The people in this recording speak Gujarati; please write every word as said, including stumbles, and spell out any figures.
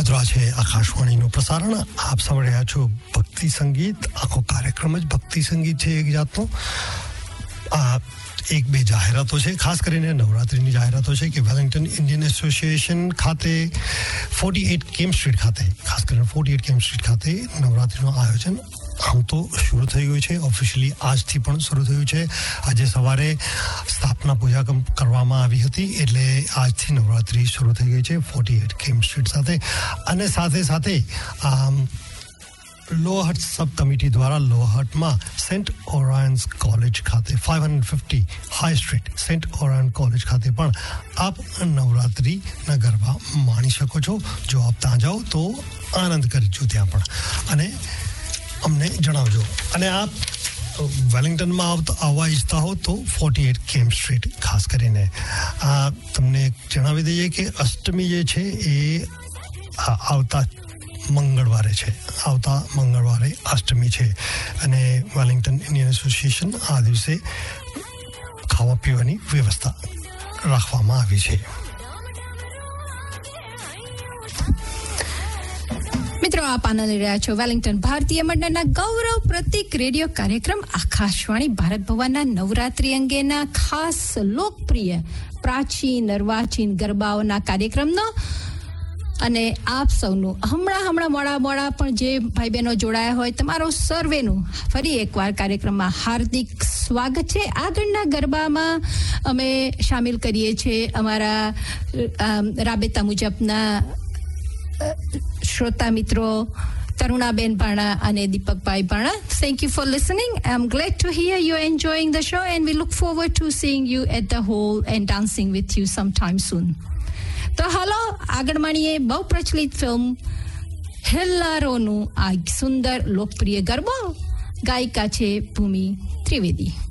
વડોદરા છે આકાશવાણીનું પ્રસારણ. આપ સાંભળી રહ્યા છો ભક્તિ સંગીત. આખો કાર્યક્રમ જ ભક્તિ સંગીત છે એક જાતનો. આ એક બે જાહેરાતો છે, ખાસ કરીને નવરાત્રિની જાહેરાતો છે કે વેલિંગ્ટન ઇન્ડિયન એસોસિએશન ખાતે ફોર્ટી એટ કેમ સ્ટ્રીટ ખાતે ખાસ કરીને ફોર્ટી એટ કેમ સ્ટ્રીટ ખાતે નવરાત્રિનું આયોજન આમ તો શરૂ થઈ ગયું છે. ઓફિશિયલી આજથી પણ શરૂ થયું છે. આજે સવારે સ્થાપના પૂજા કરવામાં આવી હતી, એટલે આજથી નવરાત્રિ શરૂ થઈ ગઈ છે ફોર્ટી એટ કેમ સ્ટ્રીટ સાથે. અને સાથે સાથે આમ લોહટ સબ કમિટી દ્વારા લોહટમાં સેન્ટ ઓરાયન્સ કોલેજ ખાતે five hundred fifty high street Saint ઓરાયન college ખાતે પણ આપ નવરાત્રિના ગરબા માણી શકો છો. જો આપ ત્યાં જાઓ તો આનંદ કરજો ત્યાં પણ, અને અમને જણાવજો. અને આપ વેલિંગ્ટનમાં આવતા આવવા ઈચ્છતા હો તો ફોર્ટી એટ કેમ સ્ટ્રીટ ખાસ કરીને. આ તમને જણાવી દઈએ કે અષ્ટમી જે છે એ આવતા મંગળવારે છે. આવતા મંગળવારે અષ્ટમી છે, અને વેલિંગ્ટન ઇન્ડિયન એસોસિએશન આ દિવસે ખાવા પીવાની વ્યવસ્થા રાખવામાં આવી છે. મિત્રો, આપ આનંદ રહ્યા છો વેલિંગ્ટન ભારતીય મંડળના ગૌરવ પ્રતિક રેડિયો કાર્યક્રમ આકાશવાણી ભારત ભવનના નવરાત્રી અંગેના ખાસ લોકપ્રિય પ્રાચીન અર્વાચીન ગરબાઓના કાર્યક્રમનો. અને આપ સૌનું હમણાં હમણાં મોડા મોડા પણ જે ભાઈ બહેનો જોડાયા હોય, તમારો સર્વેનું ફરી એકવાર કાર્યક્રમમાં હાર્દિક સ્વાગત છે. આગળના ગરબામાં અમે સામેલ કરીએ છીએ અમારા રાબેતા મુજબના શ્રોતા મિત્રો તરુણાબેન ભાણા અને દીપકભાઈ ભાણા. Thank you for listening. I'm glad to hear you're enjoying the show, and we look forward to seeing you at the hall and dancing with you sometime soon. તો હાલો આગળ માણીએ બહુ પ્રચલિત ફિલ્મ હેલ્લારોનું આ સુંદર લોકપ્રિય ગરબો. ગાયિકા છે ભૂમિ ત્રિવેદી.